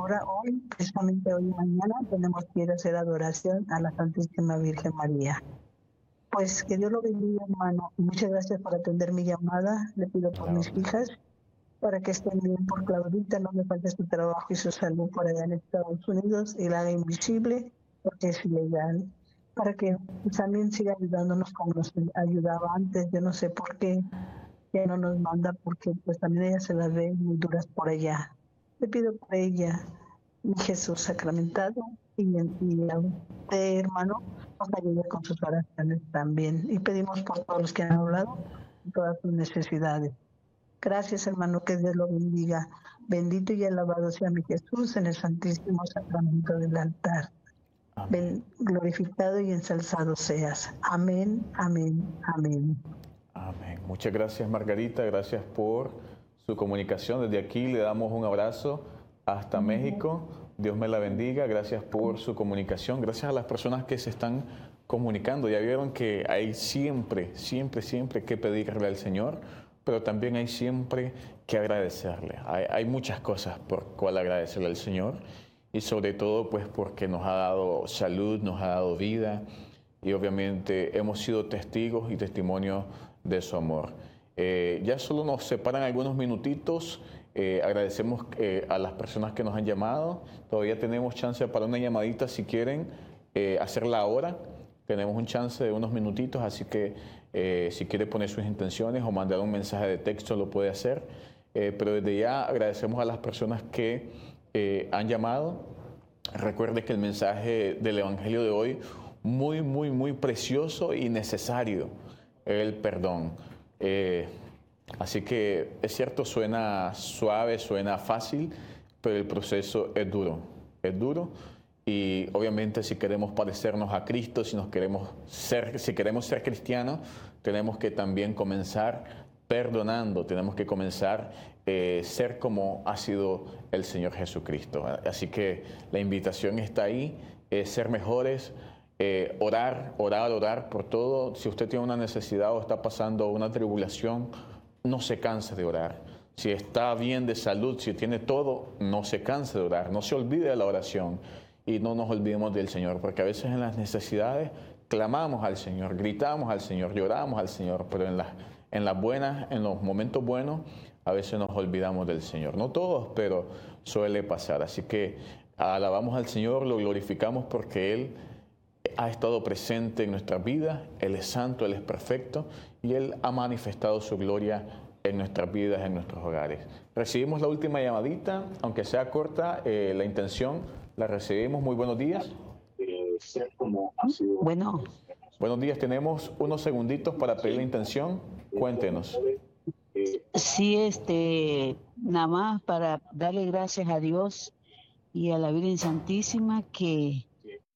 ahora, hoy, precisamente hoy y mañana, tenemos que ir a hacer adoración a la Santísima Virgen María. Pues que Dios lo bendiga, hermano. Muchas gracias por atender mi llamada. Le pido por mis hijas, para que estén bien, por Claudita, no me falte su trabajo y su salud por allá en Estados Unidos, y la haga invisible, porque es ilegal. Para que también siga ayudándonos como nos ayudaba antes. Yo no sé por qué ya no nos manda, porque pues también ella se las ve muy duras por allá. Le pido por ella, mi Jesús sacramentado, y a usted, hermano, nos ayude con sus oraciones también. Y pedimos por todos los que han hablado, todas sus necesidades. Gracias, hermano, que Dios lo bendiga. Bendito y alabado sea mi Jesús en el santísimo sacramento del altar. Glorificado y ensalzado seas. Amén, amén, amén. Amén. Muchas gracias, Margarita. Gracias por su comunicación. Desde aquí le damos un abrazo hasta México. Dios me la bendiga. Gracias por su comunicación. Gracias a las personas que se están comunicando. Ya vieron que hay siempre que pedirle al Señor, pero también hay siempre que agradecerle. Hay muchas cosas por cual agradecerle al Señor, y sobre todo pues porque nos ha dado salud, nos ha dado vida, y obviamente hemos sido testigos y testimonios de su amor. Ya solo nos separan algunos minutitos. Agradecemos a las personas que nos han llamado. Todavía tenemos chance para una llamadita si quieren hacerla ahora. Tenemos un chance de unos minutitos, así que si quiere poner sus intenciones o mandar un mensaje de texto lo puede hacer. Pero desde ya agradecemos a las personas que han llamado. Recuerde que el mensaje del Evangelio de hoy, muy precioso y necesario, el perdón. Así que es cierto, suena suave, suena fácil, pero el proceso es duro, y obviamente si queremos parecernos a Cristo, si queremos ser cristianos, tenemos que también comenzar perdonando, tenemos que comenzar ser como ha sido el Señor Jesucristo. Así que la invitación está ahí, ser mejores. Orar por todo. Si usted tiene una necesidad o está pasando una tribulación, no se canse de orar. Si está bien de salud, si tiene todo, no se canse de orar. No se olvide de la oración y no nos olvidemos del Señor, porque a veces en las necesidades clamamos al Señor, gritamos al Señor, lloramos al Señor, pero en las buenas, en los momentos buenos, a veces nos olvidamos del Señor. No todos, pero suele pasar. Así que alabamos al Señor, lo glorificamos porque Él ha estado presente en nuestras vidas. Él es santo, Él es perfecto, y Él ha manifestado su gloria en nuestras vidas, en nuestros hogares. Recibimos la última llamadita, aunque sea corta, la intención la recibimos. Muy buenos días. Bueno. Buenos días, tenemos unos segunditos para pedir la intención. Cuéntenos. Sí, nada más para darle gracias a Dios y a la Virgen Santísima que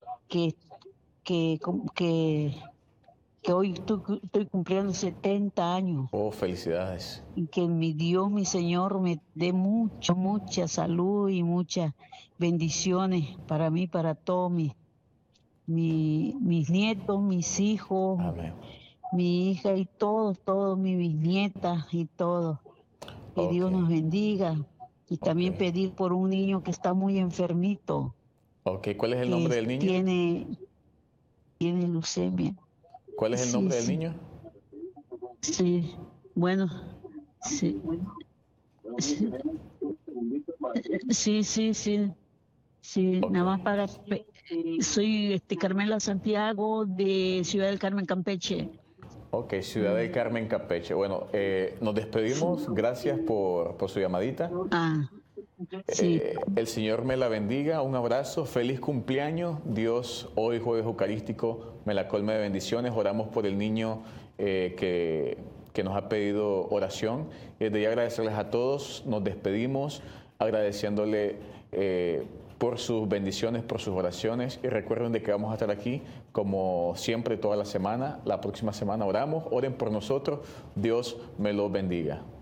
hoy estoy cumpliendo 70 años. Oh, felicidades. Y que mi Dios, mi Señor, me dé mucha salud y muchas bendiciones para mí, para todos mis nietos, mis hijos. Amén. Mi hija y todos, mis bisnietas y todo. Que Dios nos bendiga. Y también pedir por un niño que está muy enfermito. Ok, ¿cuál es el nombre del niño? Tiene leucemia. ¿Cuál es el nombre del niño? Sí, bueno, sí. Sí, nada más para... Soy Carmela Santiago, de Ciudad del Carmen, Campeche. Ok, Ciudad del Carmen, Campeche. Bueno, nos despedimos. Gracias por su llamadita. Sí. El Señor me la bendiga. Un abrazo. Feliz cumpleaños. Dios, hoy jueves eucarístico, me la colme de bendiciones. Oramos por el niño que nos ha pedido oración. Y desde ya agradecerles a todos. Nos despedimos agradeciéndole por sus bendiciones, por sus oraciones, y recuerden de que vamos a estar aquí como siempre toda la semana. La próxima semana oramos, oren por nosotros. Dios me los bendiga.